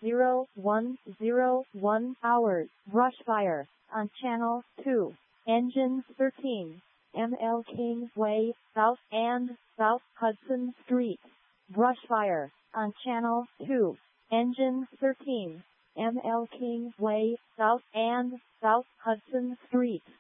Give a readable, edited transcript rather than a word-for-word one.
hours. Brushfire on Channel 2. Engine 13. ML Kingsway, South and South Hudson Street. Brushfire on Channel 2. Engine 13. ML Kingsway, South and South Hudson Street.